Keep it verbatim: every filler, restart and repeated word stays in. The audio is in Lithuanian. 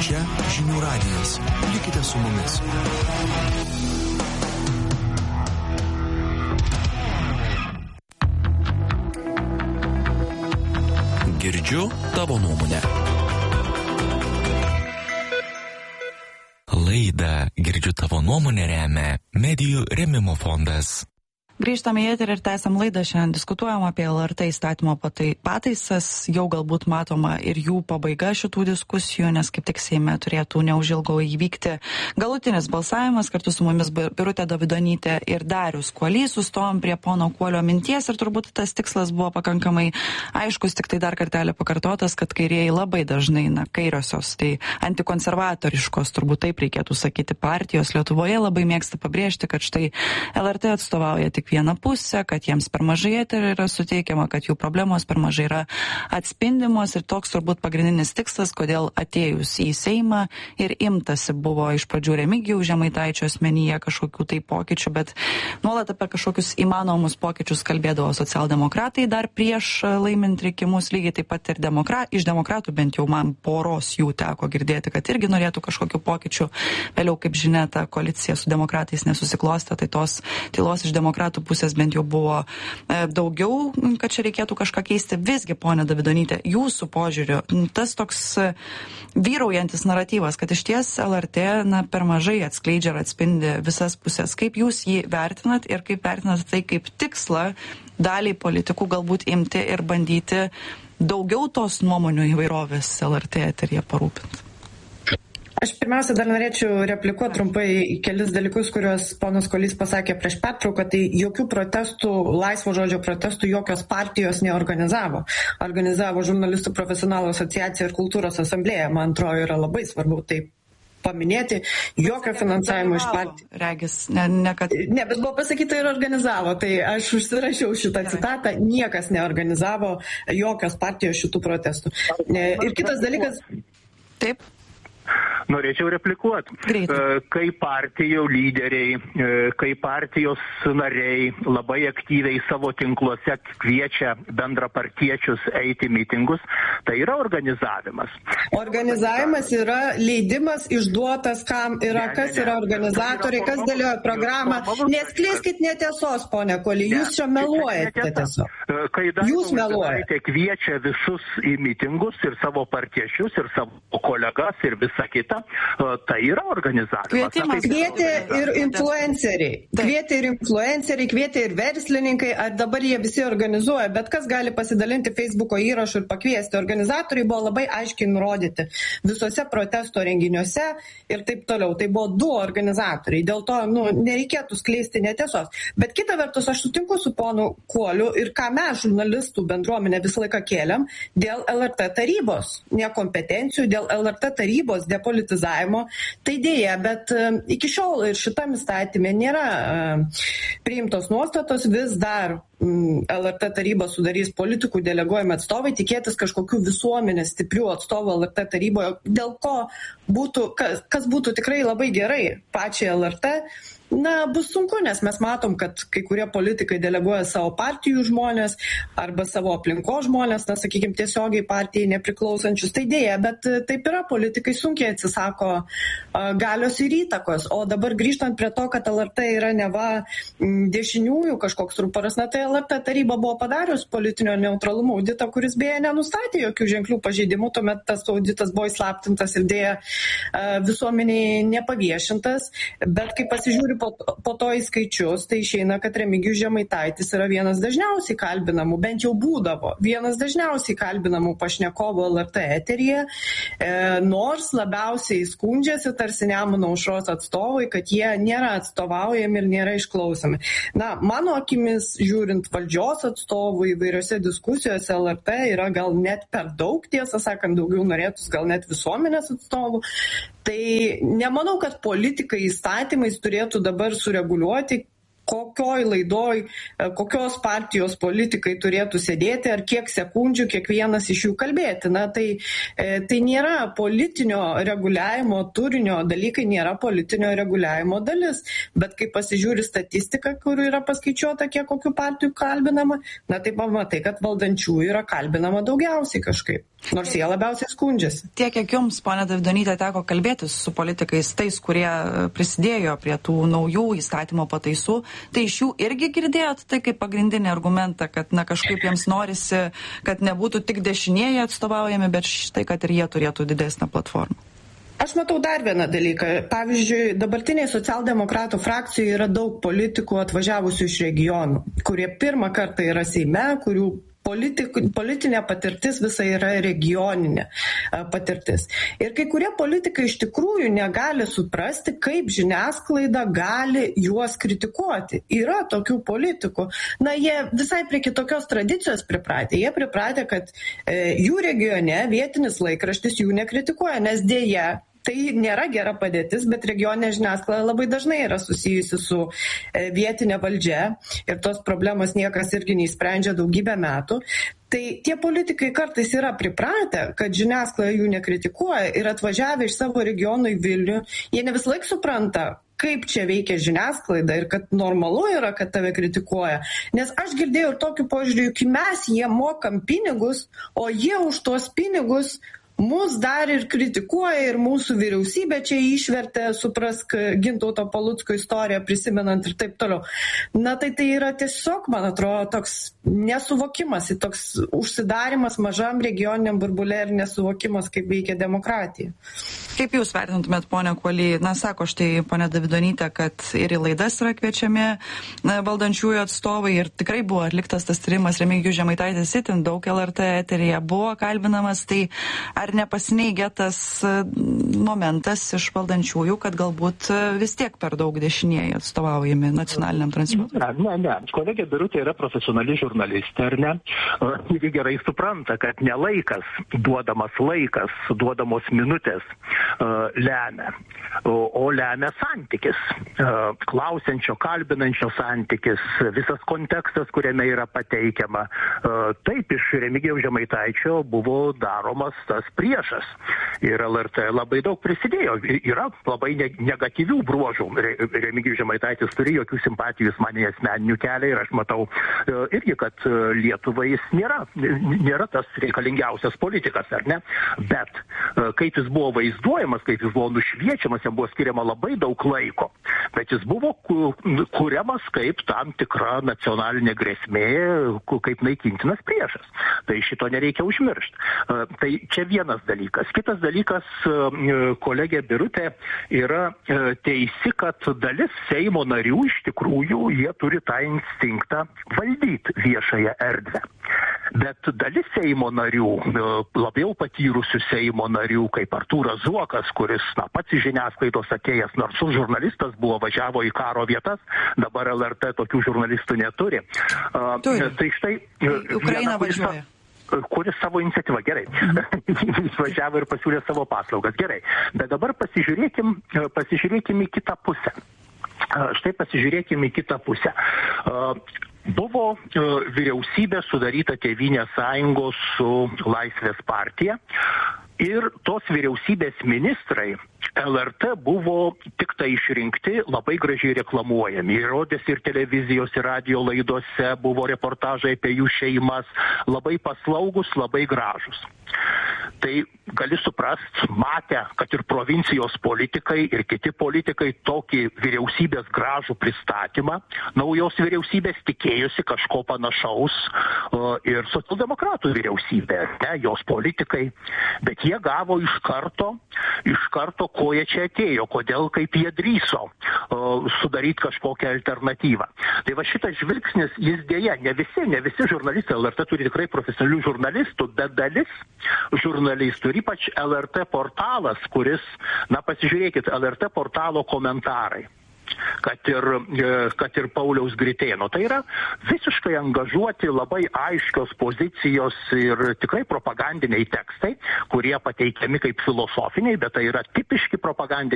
Čia Žinių radijas. Likite su mumis. Girdžiu tavo nuomonę. Laidą Girdžiu tavo nuomonę remia Medijų rėmimo fondas. Grįžtame į eterį ir tęsiam laidą. Šiandien diskutuojam apie L R T įstatymo patai, pataisas. Jau galbūt matoma ir jų pabaiga šitų diskusijų, nes kaip tik Seime turėtų neužilgo įvykti galutinis balsavimas. Kartu su mumis Birutė Davidonytė ir Darius Kuolys sustojom prie pono Kuolio minties ir turbūt tas tikslas buvo pakankamai aiškus, tik tai dar kartelį pakartotas, kad kairieji labai dažnai, na, kairiosios, tai antikonservatoriškos, turbūt taip reikėtų sakyti, partijos Lietuvoje labai mėgsta pabrėžti, kad štai L R T atstovauja tik vieną pusę, kad jiems per mažai eterio yra suteikiama, kad jų problemos per mažai yra atspindimos ir toks turbūt pagrindinis tikslas, kodėl atėjus į Seimą ir imtasi buvo iš pradžių Remigijaus Žemaitaičio asmenyje kažkokių tai pokyčių, bet nuolat apie kažkokius įmanomus pokyčius kalbėdavo socialdemokratai dar prieš laimint rinkimus, lygiai taip pat ir demokra, iš demokratų bent jau man poros jų teko girdėti, kad irgi norėtų kažkokių pokyčių. Vėliau, kaip žinia, ta koalicija su demokratais nesusiklostė, tai tos tylos iš demokratų pusės bent jau buvo e, daugiau, kad čia reikėtų kažką keisti. Visgi, ponė Davidonytė, jūsų požiūriu, tas toks e, vyraujantis naratyvas, kad iš ties L R T na, per mažai atskleidžia ir atspindi visas pusės. Kaip jūs jį vertinat ir kaip vertinat tai kaip tikslą daliai politikų galbūt imti ir bandyti daugiau tos nuomonių įvairovės L R T eteryje parūpinti? Aš pirmiausia dar norėčiau replikuoti trumpai kelis dalykus, kuriuos ponas Kuolys pasakė prieš pertrauką. Tai jokių protestų, laisvo žodžio protestų jokios partijos neorganizavo. Organizavo žurnalistų profesionalų asociacija ir kultūros asamblėja. Man atrodo, yra labai svarbu tai paminėti. Jokio finansavimo iš partijų. Regis, ne, ne, kad... ne, bet buvo pasakyta ir organizavo. Tai aš užsirašiau šitą citatą. Niekas neorganizavo jokios partijos šitų protestų. Ir kitas dalykas... Taip. Norėčiau replikuoti. Kai partijų lyderiai, kai partijos nariai labai aktyviai savo tinkluose kviečia bendrapartiečius eiti mitingus, tai yra organizavimas. Organizavimas yra leidimas išduotas, kam yra, ne, kas ne, ne. yra organizatoriai, kas dėlioja programą. Neskleiskit netiesos, ponė Kuoly, jūs čia meluojate tiesiog. Jūs meluojate. Kviečia visus į mitingus ir savo partiečius, ir savo kolegas, ir visą kitą. Tai yra organizavimas. Kvietė ir influenceriai. Kvietė ir influenceriai, kvietė ir verslininkai, ar dabar jie visi organizuoja, bet kas gali pasidalinti Facebooko įrašų ir pakviesti. Organizatoriai buvo labai aiškiai nurodyti visose protesto renginiuose ir taip toliau. Tai buvo du organizatoriai, dėl to nu, nereikėtų skleisti netiesos. Bet kita vertus, aš sutinku su ponu Kuoliu ir ką mes, žurnalistų bendruomenė, visą laiką kėlėm dėl L R T tarybos nekompetencijų, dėl L R T tarybos depolitizavimo. Tai dėja, bet uh, iki šiol ir šitam įstatymė nėra uh, priimtos nuostatos, vis dar um, L R T tarybą sudarys politikų deleguojami atstovai, tikėtis kažkokių visuomenės stiprių atstovų L R T taryboje, dėl ko būtų, kas, kas būtų tikrai labai gerai pačiai L R T. Na, bus sunku, nes mes matom, kad kai kurie politikai deleguoja savo partijų žmonės arba savo aplinkos žmonės, na, sakykime, tiesiogiai partijai nepriklausančius. Tai dėja, bet taip yra, politikai sunkiai atsisako a, galios ir įtakos. O dabar grįžtant prie to, kad L R T yra neva m, dešiniųjų kažkoks ruporas, na, tai L R T taryba buvo padarius politinio neutralumo auditą, kuris beje nenustatė jokių ženklių pažeidimų, tuomet tas auditas buvo įslaptintas ir dėja a, visuomeniai nepaviešintas, bet kai pasižiūri po, po to į skaičius, tai išeina, kad Remigijus Žemaitaitis yra vienas dažniausiai kalbinamų, bent jau būdavo, vienas dažniausiai kalbinamų pašnekovų L R T eteryje, e, nors labiausiai skundžiasi tarsi Nemuno aušros atstovai, kad jie nėra atstovaujami ir nėra išklausomi. Na, mano akimis, žiūrint valdžios atstovų įvairiose diskusijose, L R T yra gal net per daug, tiesą sakant, daugiau norėtus gal net visuomenės atstovų. Tai nemanau, kad politikai įstatymais turėtų dabar sureguliuoti, kokioj laidoj, kokios partijos politikai turėtų sėdėti ar kiek sekundžių kiekvienas iš jų kalbėti. Na, tai, tai nėra politinio reguliavimo turinio dalykai, nėra politinio reguliavimo dalis. Bet kai pasižiūri statistiką, kur yra paskaičiuota, kiek kokių partijų kalbinama, na tai pamatai, kad valdančiųjų yra kalbinama daugiausiai kažkaip. Nors jie labiausiai skundžiasi. Tiek, kiek jums, ponia Davidonytė, teko kalbėtis su politikais, tais, kurie prisidėjo prie tų naujų įstatymo pataisų, tai iš jų irgi girdėjot tai kaip pagrindinį argumentą, kad na, kažkaip jiems norisi, kad nebūtų tik dešinieji atstovaujami, bet štai, kad ir jie turėtų didesnę platformą. Aš matau dar vieną dalyką. Pavyzdžiui, dabartiniai socialdemokratų frakcijoje yra daug politikų atvažiavusių iš regionų, kurie pirmą kartą yra Seime, kurių Politik, politinė patirtis visa yra regioninė patirtis. Ir kai kurie politikai iš tikrųjų negali suprasti, kaip žiniasklaida gali juos kritikuoti. Yra tokių politikų. Na, jie visai prie kitokios tradicijos pripratę. Jie pripratę, kad e, jų regione vietinis laikraštis jų nekritikuoja, nes dėja, tai nėra gera padėtis, bet regioninė žiniasklaida labai dažnai yra susijusi su vietinė valdžia ir tos problemos niekas irgi neįsprendžia daugybę metų. Tai tie politikai kartais yra pripratę, kad žiniasklaida jų nekritikuoja ir atvažiavę iš savo regionų į Vilnių, jie ne vis laik supranta, kaip čia veikia žiniasklaida ir kad normalu yra, kad tave kritikuoja. Nes aš girdėjau ir tokiu požiūriu, kai mes jie mokam pinigus, o jie už tuos pinigus mus dar ir kritikuoja ir mūsų vyriausybė čia išvertė, suprask, Gintauto Palucko istoriją prisimenant ir taip toliau. Na tai tai yra tiesiog, man atrodo, toks nesuvokimas, toks užsidarimas mažam regioniniam burbule ir nesuvokimas, kaip veikia demokratija. Kaip jūs vertintumėt, ponia Kuoly? Na, sako štai ponia Davidonytė, kad ir į laidas yra kviečiami na, valdančiųjų atstovai ir tikrai buvo atliktas tas tyrimas, Remigijus Žemaitaitis itin daug L R T eteryje buvo kalbinamas, tai ar nepasineigia tas momentas iš valdančiųjų, kad galbūt vis tiek per daug dešinieji atstovaujami nacionaliniam transliuotojui? Ne, ne, ne. Kolegė Birutė yra profesionali žurnalistė, ar ne? Ir gerai supranta, kad ne laikas, duodamas laikas, duodamos minutės uh, lemia, o, o lemia santykis. Uh, klausiančio, kalbinančio santykis, visas kontekstas, kuriame yra pateikiama. Uh, taip, iš Remigijaus Žemaitaičio buvo daromas tas priešas. Ir L R T labai daug prisidėjo. Yra labai negatyvių bruožų. Remigijus Žemaitaitis turi jokių simpatijų man į asmeninių kelią ir aš matau irgi, kad Lietuvai jis nėra, nėra tas reikalingiausias politikas, ar ne? Bet kaip jis buvo vaizduojamas, kaip jis buvo nušviečiamas, jam buvo skiriama labai daug laiko. Bet jis buvo kuriamas kaip tam tikra nacionalinė grėsmė, kaip naikintinas priešas. Tai šito nereikia užmiršti. Tai čia vienas dalykas. Kitas dalykas, kolegė Birutė yra teisi, kad dalis Seimo narių iš tikrųjų jie turi tą instinktą valdyti viešąją erdvę. Bet dalis Seimo narių, labiau patyrusių Seimo narių, kaip Artūras Zuokas, kuris na, pats iš žiniasklaidos atėjęs, nors žurnalistas buvo, važiavo į karo vietas, dabar L R T tokių žurnalistų neturi. Turi. Tai štai... Ukraina važiuoja. Kuris savo iniciatyvą, gerai. Jis važiavo ir pasiūlė savo paslaugas, gerai. Bet dabar pasižiūrėkim, pasižiūrėkim į kitą pusę. Štai pasižiūrėkim į kitą pusę. Buvo vyriausybė sudaryta Tėvynės sąjungos su Laisvės partija ir tos vyriausybės ministrai L R T buvo tik tai išrinkti, labai gražiai reklamuojami. Ir rodėsi ir televizijos, ir radio laidose, buvo reportažai apie jų šeimas, labai paslaugus, labai gražus. Tai gali suprast, matę, kad ir provincijos politikai, ir kiti politikai tokį vyriausybės gražų pristatymą, naujos vyriausybės tikėjusi kažko panašaus ir socialdemokratų vyriausybė, ne, jos politikai, bet jie gavo iš karto, iš karto, ko jie čia atėjo, kodėl, kaip jie drįso sudaryti kažkokią alternatyvą. Tai va šitas žvilgsnis, jis dėja, ne visi, ne visi žurnalistai, L R T turi tikrai profesionalių žurnalistų, bet dalis žurnalistų ir ypač L R T portalas, kuris, na pasižiūrėkit, L R T portalo komentarai, kad ir, kad ir Pauliaus Gritėno. Tai yra visiškai angažuoti, labai aiškios pozicijos ir tikrai propagandiniai tekstai, kurie pateikiami kaip filosofiniai, bet tai yra tipiški propagandiniai